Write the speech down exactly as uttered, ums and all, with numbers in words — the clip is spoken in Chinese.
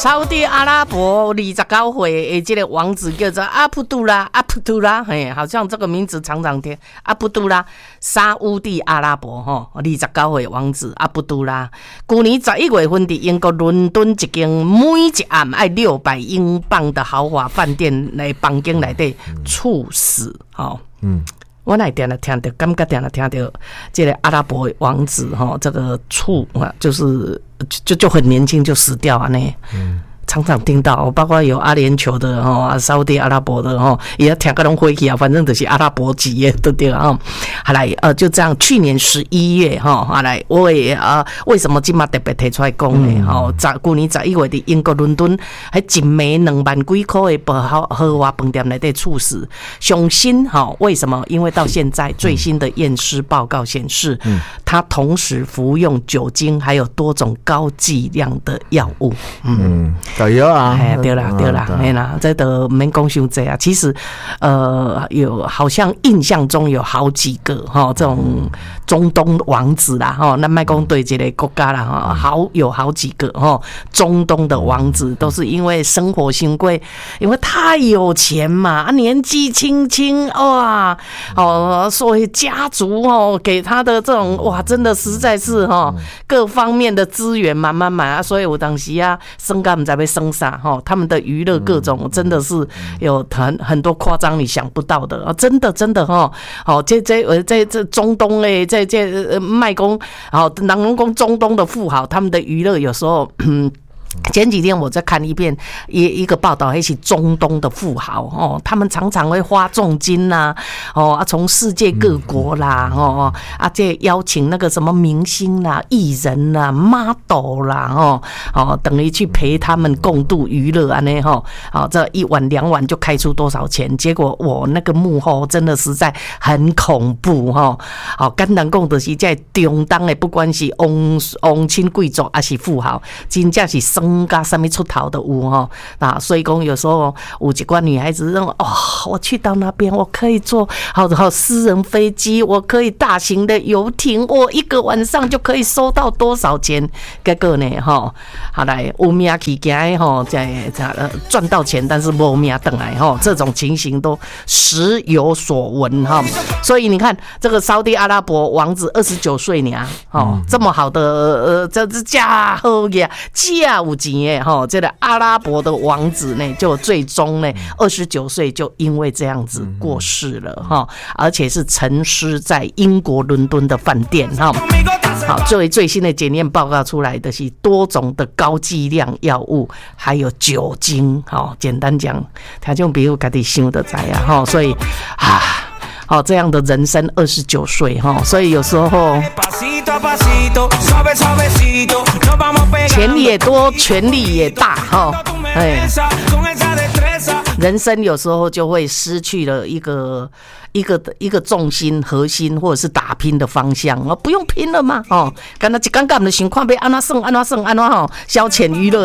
沙特阿拉伯二十九岁的这个王子叫做阿卜杜拉，阿卜杜拉，嘿，好像这个名字常常听。阿卜杜拉，沙烏地阿拉伯吼，二十九岁王子阿卜杜拉，去年十一月份伫英国伦敦一间每一暗爱六百英镑的豪华饭店来房间内底猝死，吼，嗯。我那点了听到，感觉点了听到，这个阿拉伯王子哈，这个处啊，就是就就很年轻就死掉啊呢。嗯，常常听到，包括有阿联酋的哈、沙特阿拉伯的哈，也要听个拢回去啊，反正就是阿拉伯籍的都对啊。好来，呃，就这样，去年十一月哈，好来，我也啊，为什么今嘛特别提出来讲呢？哈，十去年十一月伫英国伦敦，还一枚两万几块的豪豪华饭店内底猝死，上新哈，为什么？因为到现在最新的验尸报告显示，嗯，他同时服用酒精还有多种高剂量的药物，嗯。 有啊， 哎，对啦，对啦，哎啦，这都免讲伤济啊。其实，呃，有好像印象中有好几个哈，这种中东王子啦，哈，那卖讲对这个国家啦，哈，好有好几个哈，中东的王子都是因为生活辛贵，因为太有钱嘛，年纪轻轻哇，哦，所以家族哦给他的这种哇，真的实在是哈，各方面的资源满满满啊，所以我当时啊，生干不知道要生啥哈，他们的娱乐各种真的是有很很多夸张你想不到的啊，真的真的哈，好这这呃在这中东诶，在这卖公好，人人讲中东的富豪，他们的娱乐有时候嗯。前几天我在看一遍一一个报道，还是中东的富豪哦，他们常常会花重金呐、啊，哦啊，从世界各国啦，哦啊，这邀请那个什么明星啦、艺人啦、model 啦，哦哦，等于去陪他们共度娱乐啊呢，哈，哦，这一晚两晚就开出多少钱？结果我那个幕后真的实在很恐怖哈，哦，简单讲就是在中东的，不管是王王亲贵族还是富豪，真正是。生噶上面出头的有哈，那所以讲有时候有几个女孩子认为哦，我去到那边我可以坐好好私人飞机，我可以大型的游艇，我一个晚上就可以收到多少钱？结果呢哈，好来有命去行哈，在赚到钱，但是没命回来哈，这种情形都时有所闻哈。所以你看这个沙特阿拉伯王子二十九岁呢，哦，这么好的呃，这这家伙呀，家。有钱的哈，这个阿拉伯的王子呢，就最终呢，二十九岁就因为这样子过世了哈，而且是沉尸在英国伦敦的饭店哈。好，作为最新的检验报告出来的是多种的高剂量药物，还有酒精。好，简单讲，他就比如自己想得知啊哈，所以啊。好，这样的人生二十九岁哈，所以有时候钱也多，权力也大哈，哎，人生有时候就会失去了一个一个一个重心、核心或者是打拼的方向哦，不用拼了嘛哦，刚才一刚刚的情况被安怎算安怎算安怎吼，消遣娱乐。